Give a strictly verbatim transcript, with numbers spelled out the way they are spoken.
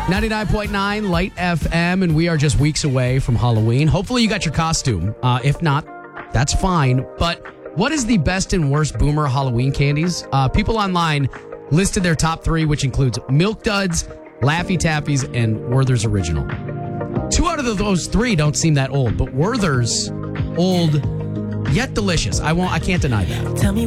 ninety-nine point nine Light F M, and we are just weeks away from Halloween. Hopefully you got your costume. Uh, if not, that's fine. But what is the best and worst Boomer Halloween candies? Uh, people online listed their top three, which includes Milk Duds, Laffy Taffies, and Werther's Original. Two out of those three don't seem that old, but Werther's old yet delicious. I won't. I can't deny that. Tell me.